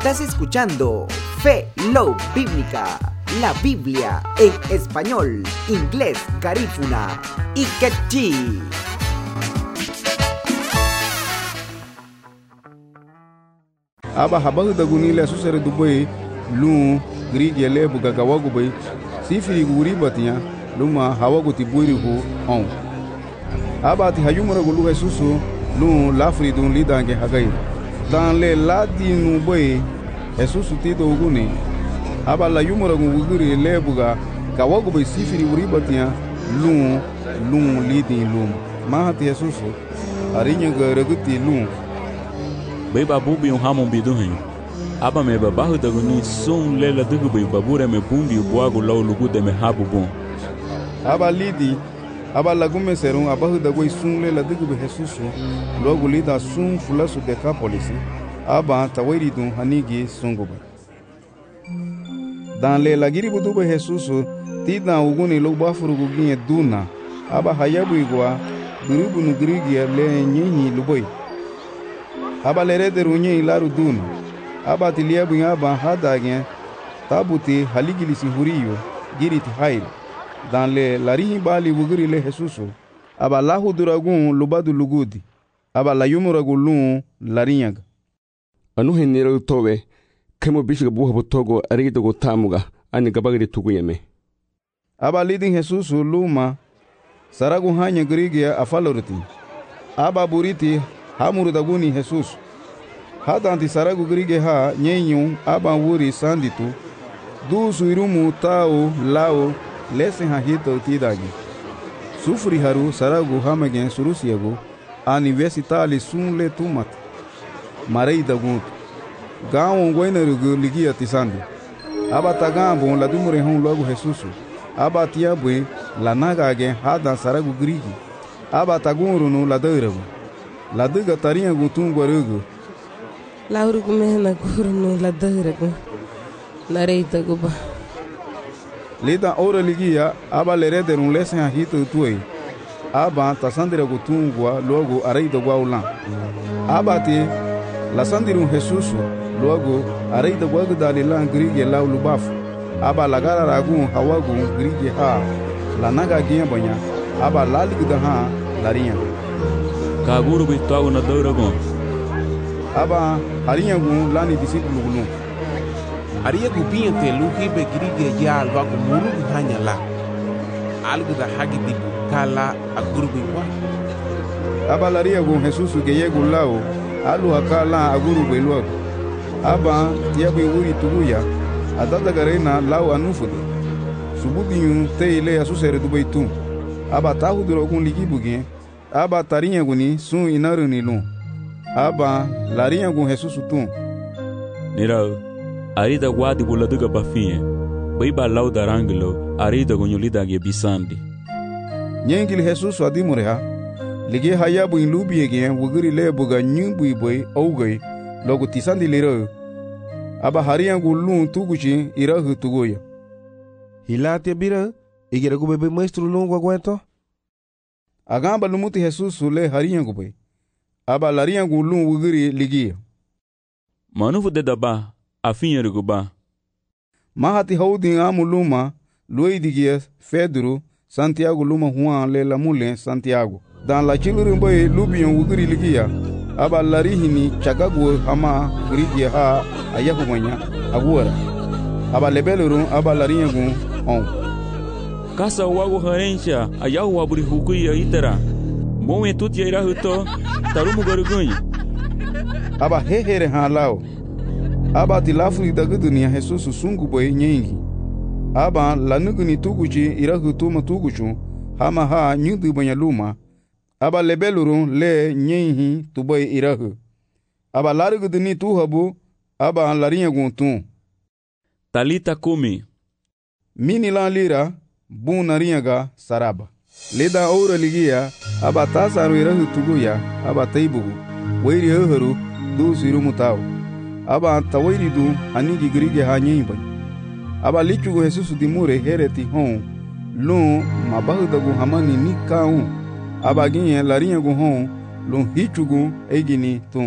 Estás escuchando Fe, Love Bíblica, la Biblia en español, inglés, garífuna y quechí. Aba habahu dagunile asusere dubai lu grigi lebu gagawagu bai sifiri guri batia luma hawagu tiburi hu on aba ti hayumura gulu esusu lu lafri dun lidange hagai dan le ladinu bai esusu tito uguni aba la yumura guguri lebu gawagu bai sifiri guri batia lu lidin lum mahati esusu arinya garaguti lu bai babu bi hamon biduhin aba me babahu daguni sun lela dugu bai babure me bumbi buagu law lugu de me habu bon aba lidi aba lagume serum abahu dagui sun lela dugu be Jesus logo lida sun fulasu de capolisi aba tawiri dun hanigi sunguba dan le lagiri budu be Jesus tida uguni lo bafuru guginye duna aba hayabu igwa durubu nugrigi le nyinyi luboi aba lerede runye ilaru dun aba tiliabu aba hadagen tabuti haligilisi huriyo giriti hail dan le larihi bali wugiri le Jesusu aba lahu duragun lubadu lugudi aba la yumuragulun larinyag anu hinira towe kemo bishiga buha togo arido go tamuga ani gabagiri tuguyeme aba lidin Jesusu luma saragu hanya grigia afalorti aba buriti hamuru daguni Jesus hadanti saragu grige ha nyenyu aba wuri sanditu du suirumu tao lao lesen ha hito tidagi sufri haru saragu hamagen surusiagu universitali sunle tumat marei dagut gawon goinerugu ligia tisandi aba tagambo la dumure hon logo Jesus aba tiabwe la nagagen hadan saragu grigi aba tagurunu la deuragu la duga tarinha gutum guarugu la urugu mehna gurunu la deuragu la reita guba lida ora ligia aba lerede un lesen a hito tuei aba tasandira gutum gua logo areida guaulan aba ti la sandirum Jesus logo areida guagu dalilan grige lau lubaf aba lagara ragun hawagu grige ha la naga ginha banha aba laligda ha larinha kaguru bitau na douragon aba harinha gun lani discípulo gulu ariya gubinha te luhi be grige ya alwa gumuru hanya la algu da hagi di kala agurbi wa aba laria gun Jesus ge yegu lao alu hakala agurbi lo aba tiabe wuri tuguya adada garena lao anufudi sububinyu te ile asusere dubaitu aba tahu drogun ligibugen aba tarinha guni sun inaruni lu aba larinha gun Jesus tum nirau arida guadi buladuga bafinha bai ba lau daranglo arida gunyulida ge bisandi nyengil Jesus adimureha ligi hayabu in lubiege wugiri lebuga nyumbu boy ougay logo tisandi lero aba harinha gulun tuguchi irahu tugoya hilate bira igera go bebe maestro longo aguento agamba lumuti Jesus le harinha gubay aba larinha gulun wugiri ligi manufu de daba afinha ruguba mahati houdin amuluma luidigia Pedro Santiago luma Juan le lamule Santiago dan la chilurin boy lubion wugiri ligia aba larihini chagagu ama grigia ha ayahu manya agura aba lebelurun aba larinha gun on kasa wago harencha ayahu aburi hukuya itara bom tuti ira huto tarumu garugunyi aba hehere ha lao aba tilafuri daga dunia Jesus sungu boy nyengi aba lanuguni tuguchi ira hutuma tuguchu hama ha nyudu banya luma aba lebelurun le nyenhi tuboy irahu aba larugu duni tuhabu aba larinha guntum talita kumi mini la lira bun narinha saraba leda oura ligia aba tasaru irahu tuguya aba taibugu weiri hoharu du sirumutau aba tawairi du anigi grige ha nyimba aba lichugo Jesus dimure hereti hon lu mabahu dagu hamani ni kaun aba ginye larinha gu hon lu hichugu egini tum